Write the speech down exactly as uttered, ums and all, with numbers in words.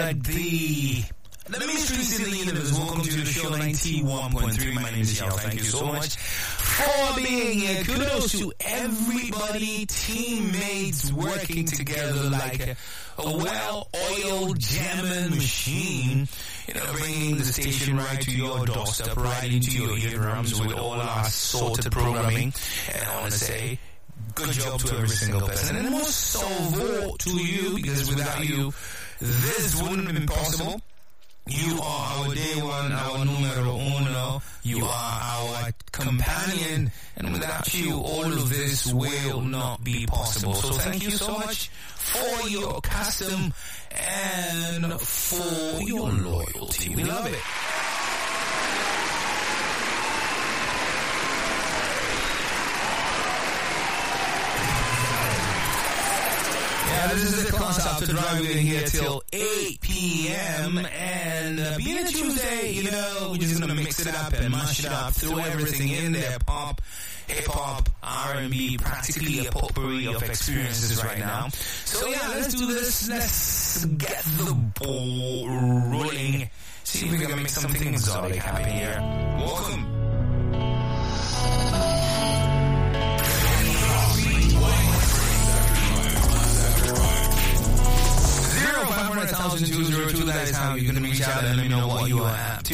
the the mysteries in the universe. Welcome to the show ninety-one point three. My name is Yao. Thank you so much for being here. Kudos to everybody, teammates working together like a, a well-oiled jamming machine. You know, bringing the station right to your doorstep, right into your eardrums with all our sorted programming. And I want to say, good job to every single person. And most so vote to you, because without you, this wouldn't have been possible. You are our day one, our numero uno. You are our companion. And without you, all of this will not be possible. So thank you so much for your custom and for your loyalty. We love it. Yeah, this is the class after driving in here till eight p.m. And uh, being a Tuesday, you know, we're just going to mix it up and mash it up, throw everything in there, pop, hip-hop, R and B, practically a potpourri of experiences right now. So yeah, let's do this. Let's get the ball rolling. See if we can make something exotic happen here. Welcome. five hundred thousand two zero two, that is how you're going to reach out and let me know what you are at.